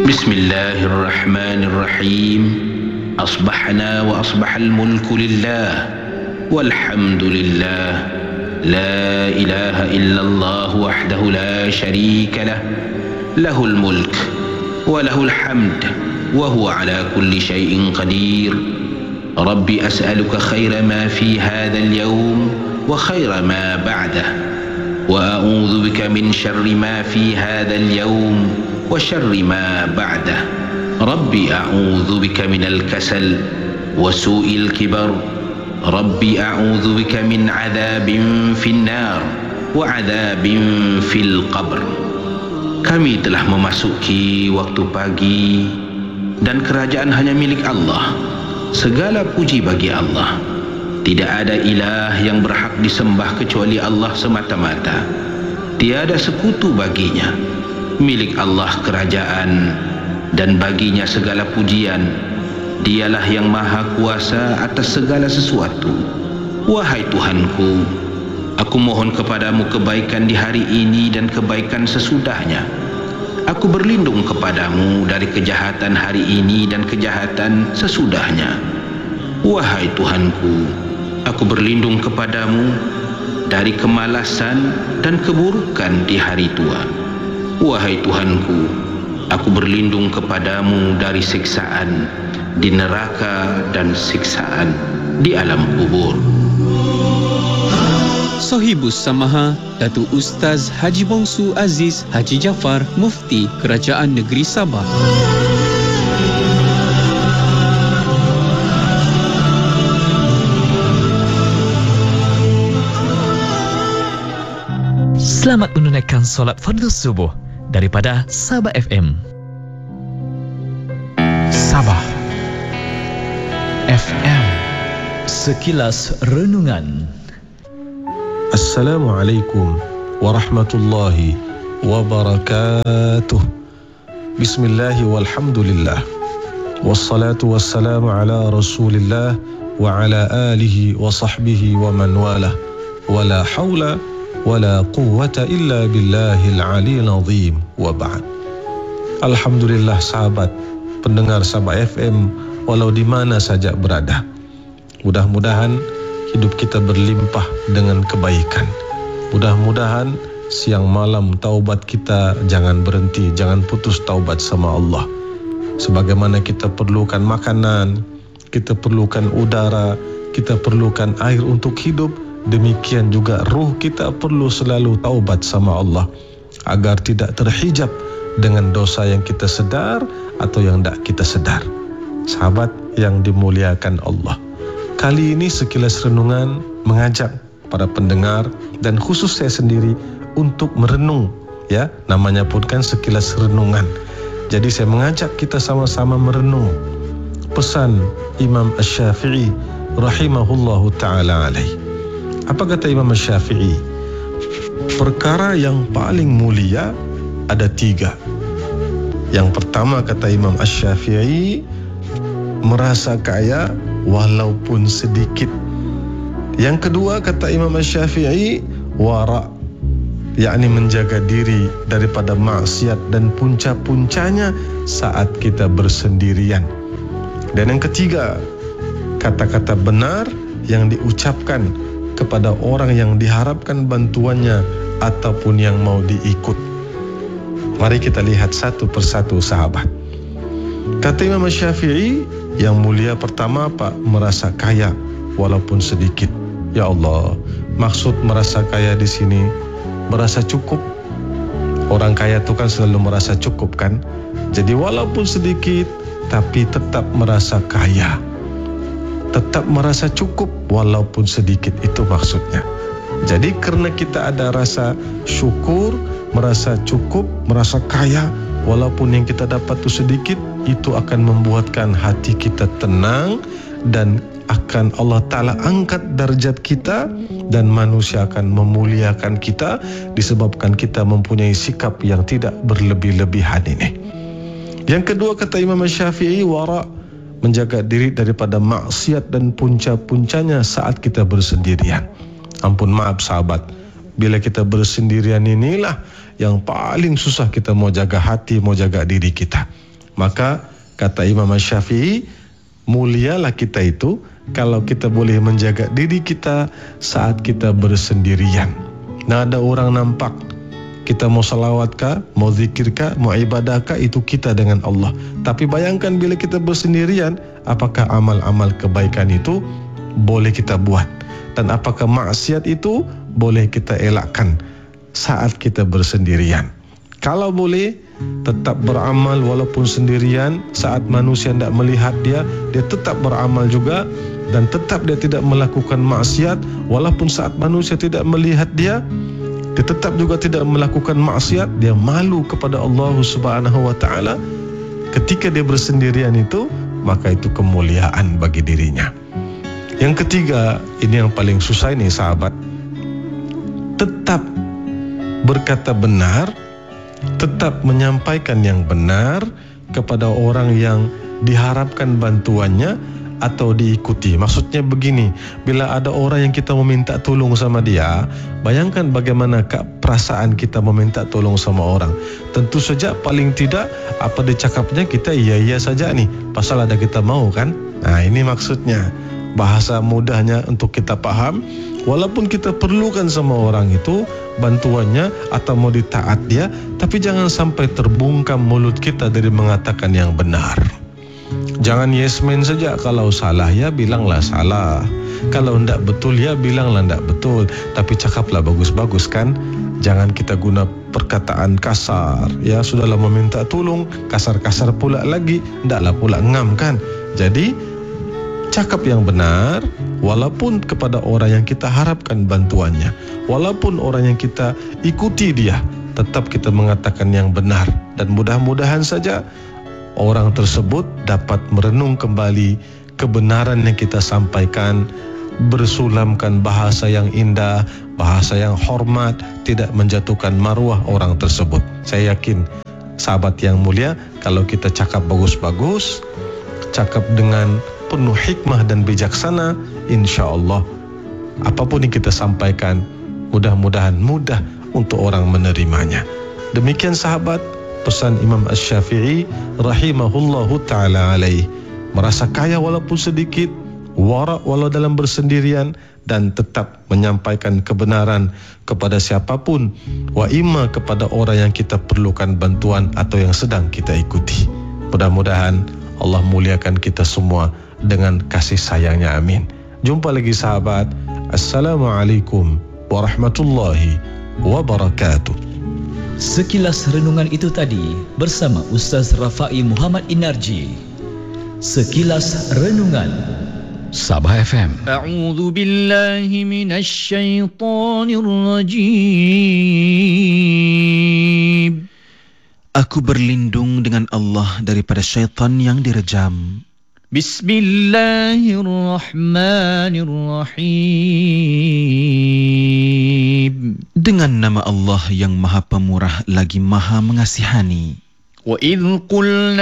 بسم الله الرحمن الرحيم أصبحنا وأصبح الملك لله والحمد لله لا إله إلا الله وحده لا شريك له له الملك وله الحمد وهو على كل شيء قدير رب أسألك خير ما في هذا اليوم وخير ما بعده وأعوذ بك من شر ما في هذا اليوم وشر ما بعده ربي أعوذ بك من الكسل وسوء الكبر ربي أعوذ بك من عذاب في النار وعذاب في القبر. Kami telah memasuki waktu pagi dan kerajaan hanya milik Allah. Segala puji bagi Allah. Tidak ada ilah yang berhak disembah kecuali Allah semata-mata. Tiada sekutu baginya. Milik Allah kerajaan dan baginya segala pujian. Dialah yang maha kuasa atas segala sesuatu. Wahai Tuhanku, aku mohon kepadamu kebaikan di hari ini dan kebaikan sesudahnya. Aku berlindung kepadamu dari kejahatan hari ini dan kejahatan sesudahnya. Wahai Tuhanku, aku berlindung kepadamu dari kemalasan dan keburukan di hari tua. Wahai Tuhanku, aku berlindung kepadamu dari siksaan di neraka dan siksaan di alam kubur. Sohibus Samaha Datuk Ustaz Haji Bongsu Aziz Haji Jaafar Mufti Kerajaan Negeri Sabah. Selamat menunaikan solat fardu subuh daripada Sabah FM. Sabah FM, sekilas renungan. Assalamualaikum warahmatullahi wabarakatuh. Bismillah walhamdulillah. Wassalatu wassalamu ala Rasulillah wa ala alihi wa sahbihi wa man walah. Wala hawla wala quwwata illa billahil aliyil azim wa ba'd. Alhamdulillah sahabat pendengar Sabah FM walau di mana saja berada. Mudah-mudahan hidup kita berlimpah dengan kebaikan. Mudah-mudahan siang malam taubat kita jangan berhenti, jangan putus taubat sama Allah. Sebagaimana kita perlukan makanan, kita perlukan udara, kita perlukan air untuk hidup, demikian juga ruh kita perlu selalu taubat sama Allah agar tidak terhijab dengan dosa yang kita sedar atau yang tidak kita sedar. Sahabat yang dimuliakan Allah, kali ini sekilas renungan mengajak para pendengar dan khusus saya sendiri untuk merenung, ya, namanya pun kan sekilas renungan. Jadi saya mengajak kita sama-sama merenung pesan Imam Asy-Syafi'i rahimahullahu taala alaih. Apa kata Imam Syafi'i? Perkara yang paling mulia ada 3. Yang pertama kata Imam Syafi'i, merasa kaya walaupun sedikit. Yang kedua kata Imam Syafi'i, wara', yakni menjaga diri daripada maksiat dan punca-puncanya saat kita bersendirian. Dan yang ketiga, kata-kata benar yang diucapkan kepada orang yang diharapkan bantuannya ataupun yang mau diikut. Mari kita lihat satu persatu sahabat. Kata Imam Syafi'i, yang mulia pertama apa? Merasa kaya walaupun sedikit. Ya Allah, maksud merasa kaya di sini merasa cukup. Orang kaya itu kan selalu merasa cukup kan? Jadi walaupun sedikit tapi tetap merasa kaya. Tetap merasa cukup walaupun sedikit, itu maksudnya. Jadi karena kita ada rasa syukur, merasa cukup, merasa kaya walaupun yang kita dapat itu sedikit, itu akan membuatkan hati kita tenang dan akan Allah Ta'ala angkat darjat kita dan manusia akan memuliakan kita disebabkan kita mempunyai sikap yang tidak berlebih-lebihan ini. Yang kedua kata Imam Syafi'i, wara', menjaga diri daripada maksiat dan punca-puncanya saat kita bersendirian. Ampun maaf sahabat, bila kita bersendirian inilah yang paling susah kita mau jaga hati, mau jaga diri kita. Maka kata Imam Syafi'i, mulialah kita itu kalau kita boleh menjaga diri kita saat kita bersendirian. Nah, ada orang nampak, kita mau salawat kah, mau zikir kah, mau ibadah kah, itu kita dengan Allah. Tapi bayangkan bila kita bersendirian, apakah amal-amal kebaikan itu boleh kita buat, dan apakah maksiat itu boleh kita elakkan saat kita bersendirian. Kalau boleh, tetap beramal walaupun sendirian. Saat manusia tidak melihat dia tetap beramal juga, dan tetap dia tidak melakukan maksiat walaupun saat manusia tidak melihat dia tetap juga tidak melakukan maksiat. Dia malu kepada Allah Subhanahu wa taala. Ketika dia bersendirian itu, maka itu kemuliaan bagi dirinya. Yang ketiga, ini yang paling susah ini sahabat, tetap berkata benar, tetap menyampaikan yang benar kepada orang yang diharapkan bantuannya atau diikuti. Maksudnya begini, bila ada orang yang kita meminta tolong sama dia, bayangkan bagaimana perasaan kita meminta tolong sama orang. Tentu saja paling tidak apa dicakapnya kita iya saja nih, pasal ada kita mau kan. Nah, ini maksudnya, bahasa mudahnya untuk kita paham. Walaupun kita perlukan sama orang itu bantuannya atau mau ditaat dia, tapi jangan sampai terbungkam mulut kita dari mengatakan yang benar. Jangan yes man saja. Kalau salah ya bilanglah salah, kalau tidak betul ya bilanglah tidak betul, tapi cakaplah bagus-bagus kan. Jangan kita guna perkataan kasar. Ya sudahlah meminta tolong, kasar-kasar pula lagi, tidaklah pula ngam kan. Jadi cakap yang benar, walaupun kepada orang yang kita harapkan bantuannya, walaupun orang yang kita ikuti dia, tetap kita mengatakan yang benar. Dan mudah-mudahan saja orang tersebut dapat merenung kembali kebenaran yang kita sampaikan, bersulamkan bahasa yang indah, bahasa yang hormat, tidak menjatuhkan maruah orang tersebut. Saya yakin sahabat yang mulia, kalau kita cakap bagus-bagus, cakap dengan penuh hikmah dan bijaksana, insya Allah apapun yang kita sampaikan mudah-mudahan mudah untuk orang menerimanya. Demikian sahabat, pesan Imam Asy-Syafi'i rahimahullahu ta'ala alaih. Merasa kaya walaupun sedikit, wara' walau dalam bersendirian, dan tetap menyampaikan kebenaran kepada siapapun, wa imma kepada orang yang kita perlukan bantuan atau yang sedang kita ikuti. Mudah-mudahan Allah muliakan kita semua dengan kasih sayangnya, amin. Jumpa lagi sahabat. Assalamualaikum warahmatullahi wabarakatuh. Sekilas renungan itu tadi bersama Ustaz Rafai Muhammad Inarji. Sekilas renungan Sabah FM. A'udzu billahi minasy syaithanir rajim. Aku berlindung dengan Allah daripada syaitan yang direjam. Bismillahirrahmanirrahim. Dengan nama Allah yang Maha Pemurah lagi Maha Mengasihani. Wa idh qulna